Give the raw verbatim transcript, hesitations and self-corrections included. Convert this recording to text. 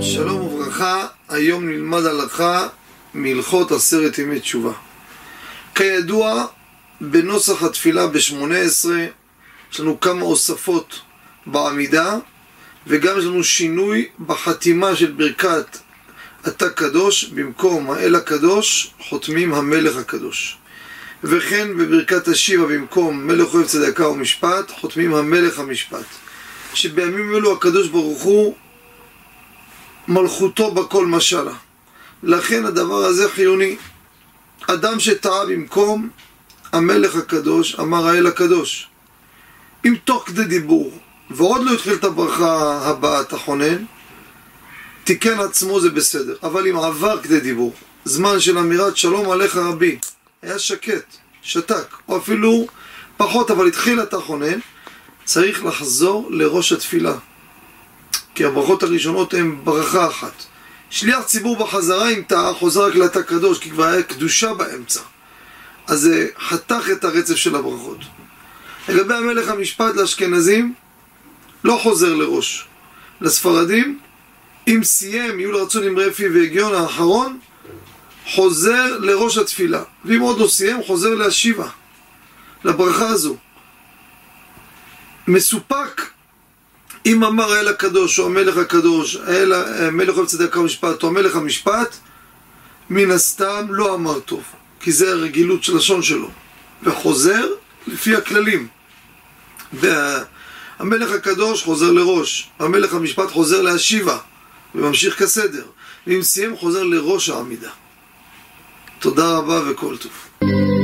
שלום וברכה, היום נלמד הלכה מהלכות עשרת ימי תשובה. כידוע, בנוסח התפילה ב-שמונה עשרה יש לנו כמה הוספות בעמידה, וגם יש לנו שינוי בחתימה של ברכת אתה קדוש, במקום האל הקדוש חותמים המלך הקדוש. וכן בברכת השיבה במקום מלך אוהב צדקה ומשפט חותמים המלך המשפט. שבימים אלו הקדוש ברוך הוא מלכותו בכל משלה. לכן הדבר הזה חיוני. אדם שטעה במקום המלך הקדוש אמר האל הקדוש, אם תוך כדי דיבור ועוד לא התחיל את הברכה הבאה תחונן, תיקן עצמו, זה בסדר. אבל אם עבר כדי דיבור, זמן של אמירת שלום עליך רבי, היה שקט, שתק, או אפילו פחות, אבל התחיל התחונן, צריך לחזור לראש התפילה. כי הברכות הראשונות הן ברכה אחת. שליח ציבור בחזרה אם טעה חוזר רק לאתה קדוש, כי כבר היה קדושה באמצע. אז זה חתך את הרצף של הברכות. לגבי המלך המשפט לאשכנזים, לא חוזר לראש. לספרדים, אם סיים, יהיו לרצון עם רפי והגיון האחרון, חוזר לראש התפילה. ואם עוד לא סיים, חוזר להשיבה, לברכה הזו. מסופק אם אמר האל הקדוש או המלך הקדוש, המלך אוהב צדקה ומשפט או המלך המשפט, מן הסתם לא אמר טוב, כי זה הרגילות של לשון שלו, וחוזר לפי הכללים. המלך הקדוש חוזר לראש, המלך המשפט חוזר להשיבה וממשיך כסדר, ואם סיים חוזר לראש העמידה. תודה רבה וכל טוב.